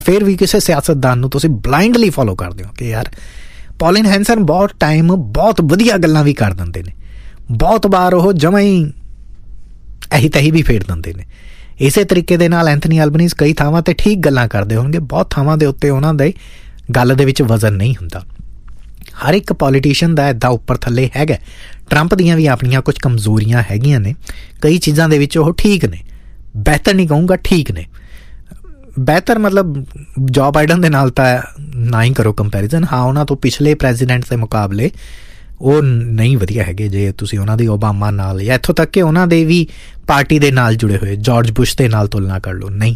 ਫਿਰ ਵੀ ਕਿਸੇ ਸਿਆਸਤਦਾਨ ਨੂੰ ਤੁਸੀਂ ਬਲਾਈਂਡਲੀ ਫੋਲੋ ਕਰਦੇ ਹੋ ਕਿ ਯਾਰ ਪੌਲਿਨ ਹੈਂਸਨ ਬਹੁਤ ਟਾਈਮ ਬਹੁਤ ਵਧੀਆ ਗੱਲਾਂ ਵੀ ਕਰ ਦਿੰਦੇ ਨੇ, ਬਹੁਤ ਵਾਰ ਉਹ ਜਮਾਂ ਹੀ ਇਹੀ ਤਹੀ ਵੀ ਫੇਰ ਦਿੰਦੇ ਨੇ। ਇਸੇ ਤਰੀਕੇ ਦੇ ਨਾਲ ਐਂਥਨੀ ਐਲਬਨੀਜ਼ ਕਈ ਥਾਵਾਂ 'ਤੇ ਠੀਕ ਗੱਲਾਂ ਕਰਦੇ ਹੋਣਗੇ, ਬਹੁਤ ਥਾਵਾਂ ਦੇ ਉੱਤੇ ਉਹਨਾਂ ਦੇ ਗੱਲ ਦੇ ਵਿੱਚ ਵਜ਼ਨ ਨਹੀਂ ਹੁੰਦਾ। ਹਰ ਇੱਕ ਪੋਲੀਟੀਸ਼ੀਅਨ ਦਾ ਇੱਦਾਂ ਉੱਪਰ ਥੱਲੇ ਹੈਗਾ। ਟਰੰਪ ਦੀਆਂ ਵੀ ਆਪਣੀਆਂ ਕੁਝ ਕਮਜ਼ੋਰੀਆਂ ਹੈਗੀਆਂ ਨੇ, ਕਈ ਚੀਜ਼ਾਂ ਦੇ ਵਿੱਚ ਉਹ ਠੀਕ ਨੇ, ਬਿਹਤਰ ਨਹੀਂ ਕਹੂੰਗਾ, ਠੀਕ ਨੇ। ਬਿਹਤਰ ਮਤਲਬ ਜੋ ਬਾਈਡਨ ਦੇ ਨਾਲ ਤਾਂ ਨਾ ਹੀ ਕਰੋ ਕੰਪੈਰੀਜ਼ਨ। ਹਾਂ, ਉਹਨਾਂ ਤੋਂ ਪਿਛਲੇ ਪ੍ਰੈਜ਼ੀਡੈਂਟ ਦੇ ਮੁਕਾਬਲੇ ਉਹ ਨਹੀਂ ਵਧੀਆ ਹੈਗੇ। ਜੇ ਤੁਸੀਂ ਉਹਨਾਂ ਦੀ ਓਬਾਮਾ ਨਾਲ ਜਾਂ ਇੱਥੋਂ ਤੱਕ ਕਿ ਉਹਨਾਂ ਦੇ ਵੀ ਪਾਰਟੀ ਦੇ ਨਾਲ ਜੁੜੇ ਹੋਏ ਜਾਰਜ ਬੁਸ਼ ਦੇ ਨਾਲ ਤੁਲਨਾ ਕਰ ਲਓ, ਨਹੀਂ।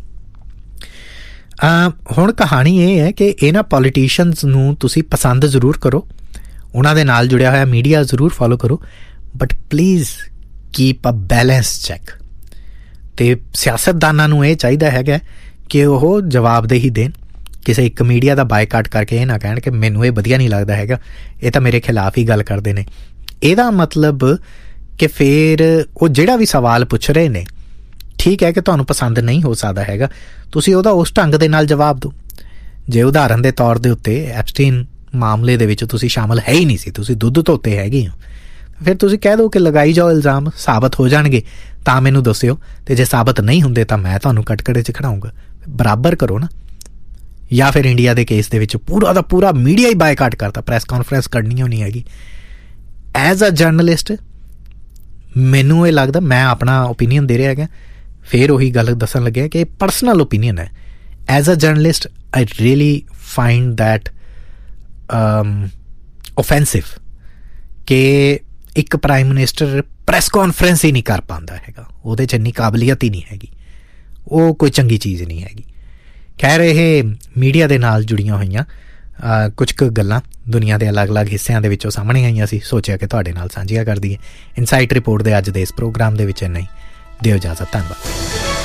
ਹੁਣ ਕਹਾਣੀ ਇਹ ਹੈ ਕਿ ਇਹਨਾਂ ਪੋਲੀਟੀਸ਼ੀਅਨਸ ਨੂੰ ਤੁਸੀਂ ਪਸੰਦ ਜ਼ਰੂਰ ਕਰੋ, ਉਹਨਾਂ ਦੇ ਨਾਲ ਜੁੜਿਆ ਹੋਇਆ ਮੀਡੀਆ ਜ਼ਰੂਰ ਫੋਲੋ ਕਰੋ, but please keep a balance check. ਅਤੇ ਸਿਆਸਤਦਾਨਾਂ ਨੂੰ ਇਹ ਚਾਹੀਦਾ ਹੈਗਾ ਕਿ ਉਹ ਜਵਾਬਦੇਹੀ ਦੇਣ। ਕਿਸੇ ਇੱਕ ਮੀਡੀਆ ਦਾ ਬਾਈਕਾਟ ਕਰਕੇ ਇਹ ਨਾ ਕਹਿਣ ਕਿ ਮੈਨੂੰ ਇਹ ਵਧੀਆ ਨਹੀਂ ਲੱਗਦਾ ਹੈਗਾ, ਇਹ ਤਾਂ ਮੇਰੇ ਖਿਲਾਫ ਹੀ ਗੱਲ ਕਰਦੇ ਨੇ। ਇਹਦਾ ਮਤਲਬ ਕਿ ਫਿਰ ਉਹ ਜਿਹੜਾ ਵੀ ਸਵਾਲ ਪੁੱਛ ਰਹੇ ਨੇ, ਠੀਕ ਹੈ ਕਿ ਤੁਹਾਨੂੰ ਪਸੰਦ ਨਹੀਂ ਹੋ ਸਕਦਾ ਹੈਗਾ, ਤੁਸੀਂ ਉਹਦਾ ਉਸ ਢੰਗ ਦੇ ਨਾਲ ਜਵਾਬ ਦਿਓ। ਜੇ ਉਦਾਹਰਨ ਦੇ ਤੌਰ ਦੇ ਉੱਤੇ ਐਪਸਟੀਨ ਮਾਮਲੇ ਦੇ ਵਿੱਚ ਤੁਸੀਂ ਸ਼ਾਮਲ ਹੈ ਹੀ ਨਹੀਂ ਸੀ, ਤੁਸੀਂ ਦੁੱਧ ਧੋਤੇ ਹੈਗੇ ਹੋ, ਫਿਰ ਤੁਸੀਂ ਕਹਿ ਦਿਓ ਕਿ ਲਗਾਈ ਜਾਓ ਇਲਜ਼ਾਮ, ਸਾਬਤ ਹੋ ਜਾਣਗੇ ਤਾਂ ਮੈਨੂੰ ਦੱਸਿਓ, ਅਤੇ ਜੇ ਸਾਬਤ ਨਹੀਂ ਹੁੰਦੇ ਤਾਂ ਮੈਂ ਤੁਹਾਨੂੰ ਕਟਕੜੇ 'ਚ ਖੜਾਊਂਗਾ। ਬਰਾਬਰ ਕਰੋ ਨਾ। ਜਾਂ ਫਿਰ ਇੰਡੀਆ ਦੇ ਕੇਸ ਦੇ ਵਿੱਚ ਪੂਰਾ ਦਾ ਪੂਰਾ ਮੀਡੀਆ ਹੀ ਬਾਈਕਾਟ ਕਰਤਾ, ਪ੍ਰੈਸ ਕਾਨਫਰੰਸ ਕਰਨੀ ਹੋਣੀ ਹੈਗੀ। ਐਜ਼ ਅ ਜਰਨਲਿਸਟ ਮੈਨੂੰ ਇਹ ਲੱਗਦਾ, ਮੈਂ ਆਪਣਾ ਓਪੀਨੀਅਨ ਦੇ ਰਿਹਾ ਹੈਗਾ, ਫਿਰ ਉਹੀ ਗੱਲ ਦੱਸਣ ਲੱਗਿਆ ਕਿ ਇਹ ਪਰਸਨਲ ਓਪੀਨੀਅਨ ਹੈ। As a journalist I really find that ਓਫੈਂਸਿਵ ਕਿ ਇੱਕ ਪ੍ਰਾਈਮ ਮਿਨਿਸਟਰ ਪ੍ਰੈਸ ਕਾਨਫਰੰਸ ਹੀ ਨਹੀਂ ਕਰ ਪਾਉਂਦਾ ਹੈਗਾ, ਉਹਦੇ 'ਚ ਇੰਨੀ ਕਾਬਲੀਅਤ ਹੀ ਨਹੀਂ ਹੈਗੀ, ਉਹ ਕੋਈ ਚੰਗੀ ਚੀਜ਼ ਨਹੀਂ ਹੈਗੀ। ਖੈਰ, ਇਹ ਮੀਡੀਆ ਦੇ ਨਾਲ ਜੁੜੀਆਂ ਹੋਈਆਂ ਕੁਝ ਕੁ ਗੱਲਾਂ ਦੁਨੀਆ ਦੇ ਅਲੱਗ-ਅਲੱਗ ਹਿੱਸਿਆਂ ਦੇ ਵਿੱਚੋਂ ਸਾਹਮਣੇ ਆਈਆਂ ਸੀ, ਸੋਚਿਆ ਕਿ ਤੁਹਾਡੇ ਨਾਲ ਸਾਂਝੀਆਂ ਕਰ ਦਈਏ। ਇਨਸਾਈਟ ਰਿਪੋਰਟ ਦੇ ਅੱਜ ਦੇ ਇਸ ਪ੍ਰੋਗਰਾਮ ਦੇ ਵਿੱਚ ਇੰਨਾ ਹੀ। ਦਿਓ ਇਜਾਜ਼ਤ, ਧੰਨਵਾਦ।